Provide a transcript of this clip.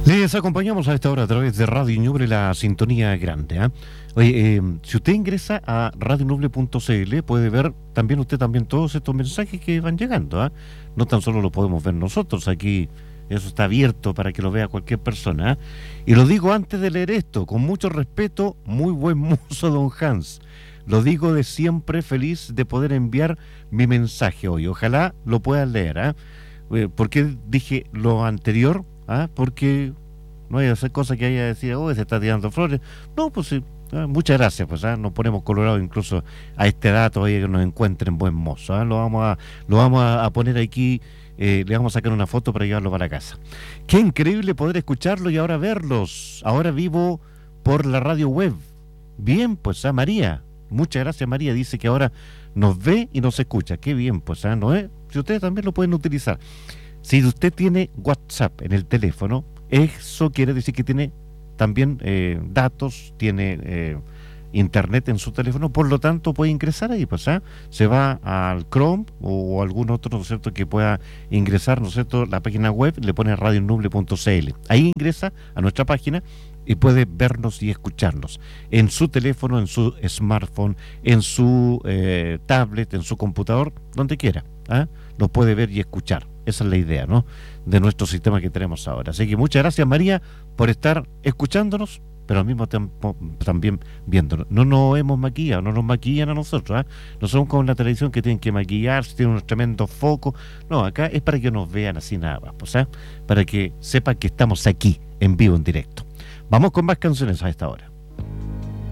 Les acompañamos a esta hora a través de Radio Ñuble, la sintonía grande. Oye, si usted ingresa a radioñuble.cl puede ver también todos estos mensajes que van llegando. No tan solo lo podemos ver nosotros, aquí eso está abierto para que lo vea cualquier persona. Y lo digo antes de leer esto, con mucho respeto, muy buen mozo don Hans. Lo digo de siempre, feliz de poder enviar mi mensaje hoy. Ojalá lo puedan leer. ¿Por qué dije lo anterior? Porque no hay que hacer cosas que haya que decir, se está tirando flores. No, pues sí, muchas gracias, pues nos ponemos colorados incluso a este dato ahí que nos encuentren buen mozo. Lo vamos a poner aquí, le vamos a sacar una foto para llevarlo para casa. Qué increíble poder escucharlo y ahora verlos. Ahora vivo por la radio web. Bien, pues María, muchas gracias María, dice que ahora nos ve y nos escucha. Qué bien, pues ¿no es? Si ustedes también lo pueden utilizar. Si usted tiene WhatsApp en el teléfono, eso quiere decir que tiene también datos, tiene internet en su teléfono, por lo tanto puede ingresar ahí, pues se va al Chrome o algún otro, ¿no es cierto?, que pueda ingresar, ¿no es cierto?, la página web, le pone radioñuble.cl. Ahí ingresa a nuestra página y puede vernos y escucharnos en su teléfono, en su smartphone, en su tablet, en su computador, donde quiera. Nos puede ver y escuchar. Esa es la idea, ¿no?, de nuestro sistema que tenemos ahora. Así que muchas gracias María por estar escuchándonos, pero al mismo tiempo también viéndonos. No nos hemos maquillado, no nos maquillan a nosotros. No somos como en la televisión que tienen que maquillarse, tienen unos tremendos focos. No, acá es para que nos vean así nada más, pues, para que sepan que estamos aquí, en vivo, en directo. Vamos con más canciones a esta hora.